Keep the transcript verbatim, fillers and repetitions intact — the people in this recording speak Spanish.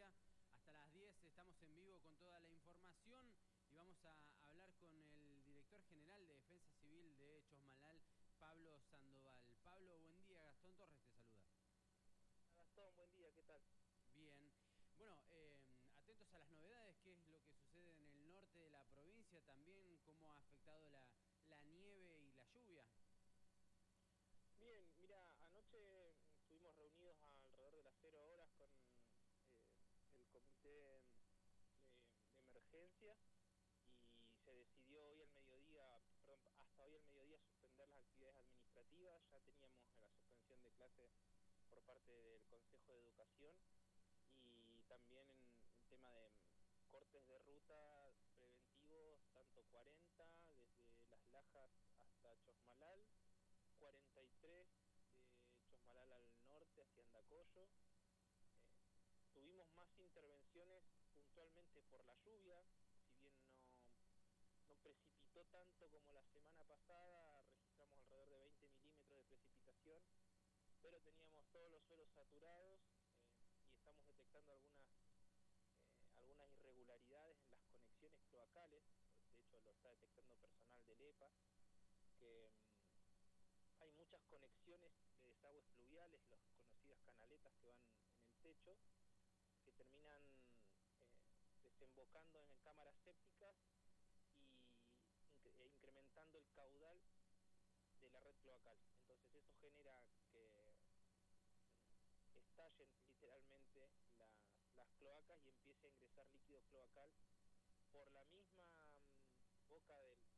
día. Hasta las diez estamos en vivo con toda la información y vamos a hablar con el director general de Defensa Civil de Chosmalal, Pablo Sandoval. Pablo, buen día. Gastón Torres te saluda. Gastón, buen día, ¿qué tal? Bien. Bueno, eh, atentos a las novedades, qué es lo que sucede en el norte de la provincia, también cómo ha afectado la, la nieve y la lluvia. Bien, mira, anoche estuvimos reunidos alrededor de las cero horas con eh, el comité de, de emergencia y se decidió hoy al mediodía, perdón, hasta hoy al mediodía suspender las actividades administrativas. Ya teníamos la suspensión de clases por parte del Consejo de Educación y también en el tema de cortes de ruta preventivos, tanto cuarenta desde Las Lajas hasta Chosmalal, cuarenta y tres de Chosmalal al norte hacia Andacollo. Eh, tuvimos más intervenciones puntualmente por la lluvia, si bien no, no precipitó tanto como la semana pasada, registramos alrededor de veinte milímetros de precipitación, pero teníamos todos los suelos saturados eh, y estamos detectando algunas, eh, algunas irregularidades en las conexiones cloacales. De hecho lo está detectando personal del E P A, que hay muchas conexiones de desagües pluviales, las conocidas canaletas que van en el techo, que terminan eh, desembocando en cámaras sépticas y e incrementando el caudal de la red cloacal. Entonces eso genera que estallen literalmente la, las cloacas y empiece a ingresar líquido cloacal por la misma um, boca del,